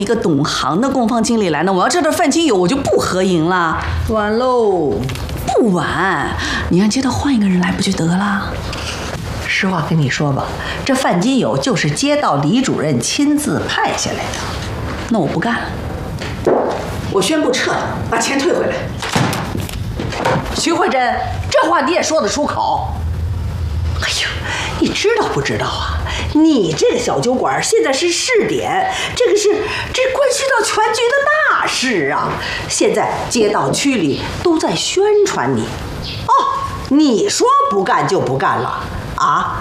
一个懂行的供方经理来呢，我要知道范金友，我就不合营了。 晚喽， 不晚，你让街道换一个人来不就得了？ 实话跟你说吧，这范金友就是街道李主任亲自派下来的。 那我不干了，我宣布撤，把钱退回来。 徐慧珍，这话你也说得出口？哎呀，你知道不知道啊？你这个小酒馆现在是试点，这关系到全局的大事啊！现在街道区里都在宣传你。哦，你说不干就不干了啊？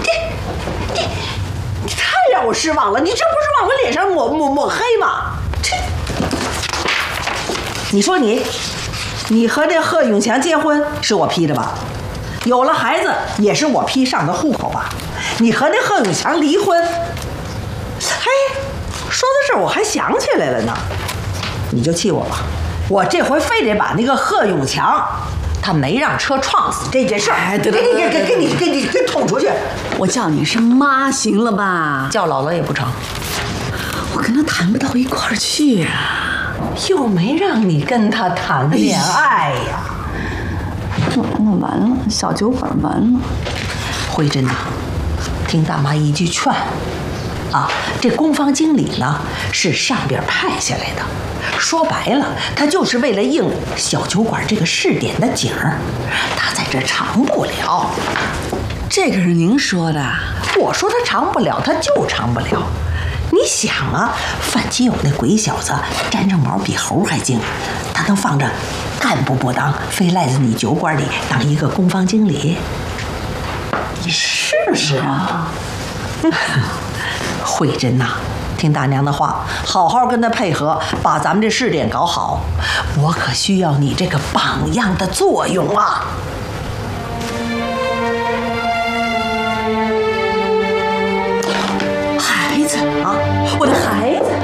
你太让我失望了！你这不是往我脸上抹黑吗？这，你说你和这贺永强结婚是我批的吧？有了孩子也是我批上的户口吧？你和那贺永强离婚，嘿，说到这儿我还想起来了呢，你就气我吧，我这回非得把那个贺永强他没让车撞死这件事儿，给你捅出去。 我叫你是妈行了吧？ 叫姥姥也不成， 我跟他谈不到一块儿去呀， 又没让你跟他谈恋爱呀。 完了，小酒馆完了。 慧珍呐，听大妈一句劝啊，这供方经理呢是上边派下来的，说白了，他就是为了应小酒馆这个试点的景儿，他在这长不了。 这个是您说的？ 我说他长不了，他就长不了。你想啊，范金友那鬼小子沾着毛比猴还精，他能放着干部不当，非赖在你酒馆里当一个供方经理？你试试啊！慧珍呐，听大娘的话，好好跟他配合，把咱们这试点搞好。我可需要你这个榜样的作用啊！ 孩子啊，我的孩子，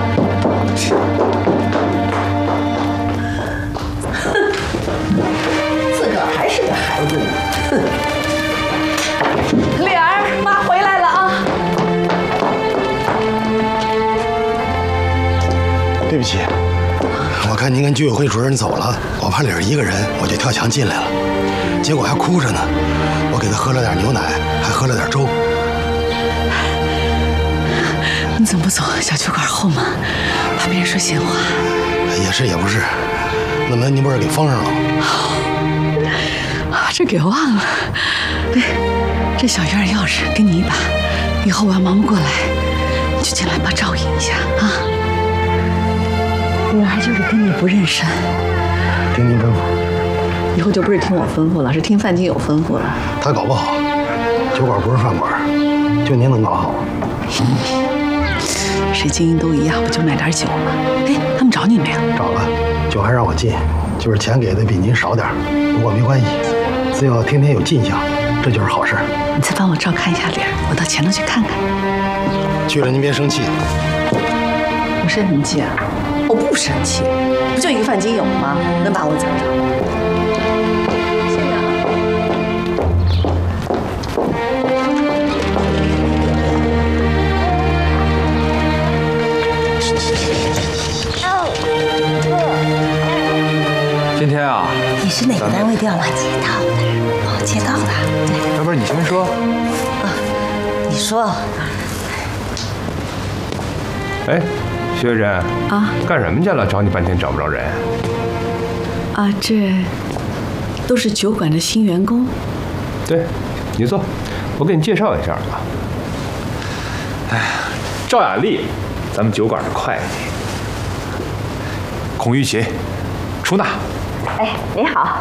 自个儿还是个孩子呢，哼！ 莲儿，妈回来了啊！ 对不起，我看您跟居委会主任走了，我怕领着一个人，我就跳墙进来了，结果还哭着呢。我给他喝了点牛奶，还喝了点粥。 你怎么不走小酒馆后门，怕别人说闲话？ 也是也不是，那门您不是给封上了吗？ 啊，这给忘了。对，这小院钥匙给你一把，以后我要忙不过来，你就进来帮照应一下啊。女儿就是跟你不认生， 听您吩咐。 以后就不是听我吩咐了，是听范金友吩咐了。 他搞不好，酒馆不是饭馆，就您能搞好。 谁经营都一样，不就卖点酒吗？哎，他们找你没有？ 找了，酒还让我进，就是钱给的比您少点，不过没关系，只要天天有进项，这就是好事。 你再帮我照看一下脸，我到前头去看看。 去了您别生气。 我生什么气啊？我不生气，不就一个范金友吗？能把我怎么着？ 今天啊， 你是哪个单位调了？街道的，哦，街道的。对， 要不然你先说。 啊，你说。 哎，薛仁啊， 干什么去了？找你半天找不着人。 啊，这都是酒馆的新员工。 对，你坐，我给你介绍一下吧。哎，赵雅丽，咱们酒馆的会计。孔玉琴，出纳。 哎，你好。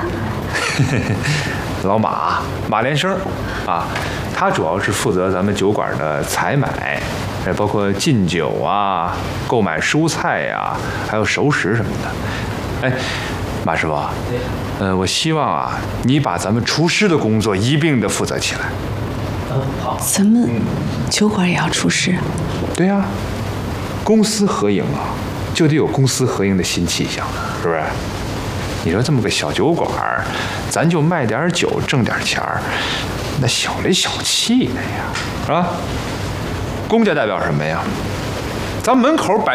老马连生啊，他主要是负责咱们酒馆的采买，包括进酒啊、购买蔬菜呀、还有熟食什么的。哎，马师傅，我希望啊，你把咱们厨师的工作一并的负责起来。 好。 咱们酒馆也要厨师？ 对呀，公私合营啊，就得有公私合营的新气象，是不是？你说这么个小酒馆，咱就卖点酒挣点钱儿，那小里小气的呀，是吧？公家代表什么呀？咱门口摆